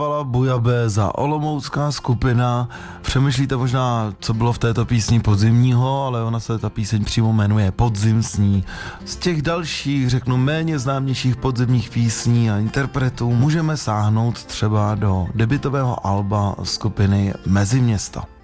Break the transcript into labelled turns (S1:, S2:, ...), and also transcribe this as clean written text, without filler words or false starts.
S1: Bujabéza, olomoucká skupina. Přemýšlíte možná, co bylo v této písni podzimního, ale ona se ta píseň přímo jmenuje Podzim sní. Z těch dalších, řeknu, méně známějších podzimních písní a interpretů můžeme sáhnout třeba do debutového alba skupiny Meziměsto.